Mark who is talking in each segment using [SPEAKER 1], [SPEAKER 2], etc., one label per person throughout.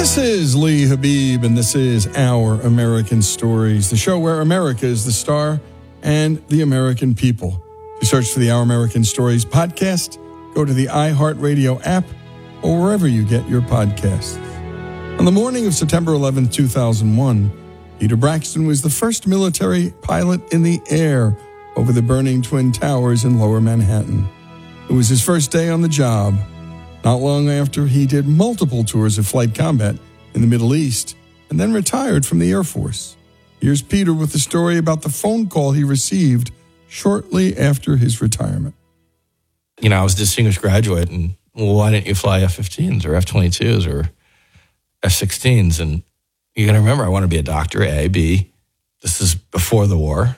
[SPEAKER 1] This is Lee Habib, and this is Our American Stories, the show where America is the star and the American people. If you search for the Our American Stories podcast, go to the iHeartRadio app or wherever you get your podcasts. On the morning of September 11, 2001, Peter Braxton was the first military pilot in the air over the burning Twin Towers in Lower Manhattan. It was his first day on the job. Not long after, he did multiple tours of flight combat in the Middle East and then retired from the Air Force. Here's Peter with the story about the phone call he received shortly after his retirement.
[SPEAKER 2] You know, I was a distinguished graduate, and well, why didn't you fly F-15s or F-22s or F-16s? And you got to remember, I want to be a doctor, A. B, this is before the war.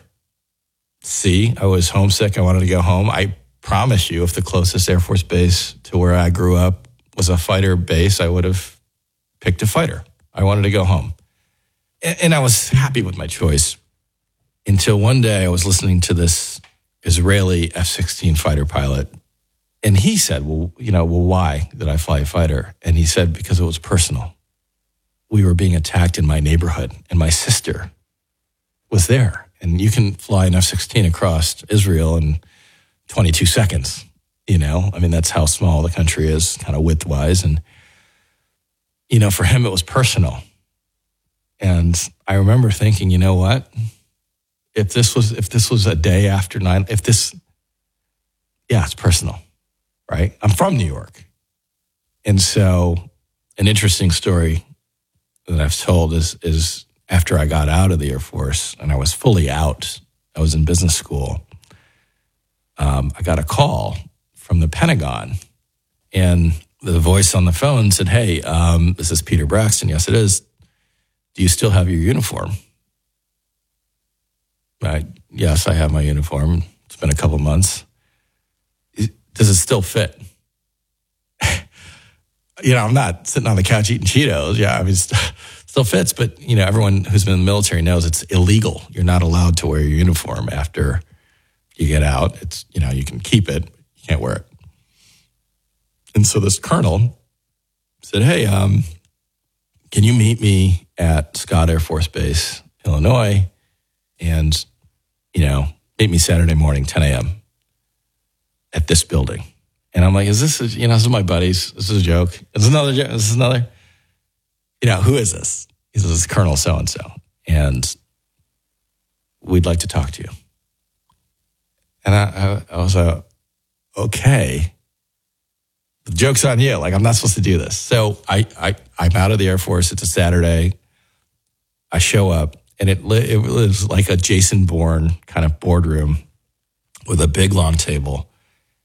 [SPEAKER 2] C, I was homesick. I wanted to go home. I promise you, if the closest Air Force base to where I grew up was a fighter base, I would have picked a fighter. I wanted to go home. And I was happy with my choice until one day I was listening to this Israeli F-16 fighter pilot. And he said, well, why did I fly a fighter? And he said, because it was personal. We were being attacked in my neighborhood, and my sister was there. And you can fly an F-16 across Israel in 22 seconds, that's how small the country is, kind of width-wise. And, for him, it was personal. And I remember thinking, you know what? If this was a day after 9, it's personal, right? I'm from New York. And so an interesting story that I've told is after I got out of the Air Force and I was fully out, I was in business school. I got a call from the Pentagon, and the voice on the phone said, hey, this is Peter Braxton. Yes, it is. Do you still have your uniform? Yes, I have my uniform. It's been a couple months. Does it still fit? I'm not sitting on the couch eating Cheetos. Yeah, still fits, but, everyone who's been in the military knows it's illegal. You're not allowed to wear your uniform after you get out. It's, you can keep it, you can't wear it. And so this colonel said, hey, can you meet me at Scott Air Force Base, Illinois, and, meet me Saturday morning, 10 a.m. at this building? And I'm like, this is my buddies. This is a joke. This is another joke. This is another, who is this? He says, it's Colonel so-and-so. And we'd like to talk to you. And I was like, okay, the joke's on you. Like, I'm not supposed to do this. So I'm out of the Air Force. It's a Saturday. I show up, and it was like a Jason Bourne kind of boardroom with a big long table.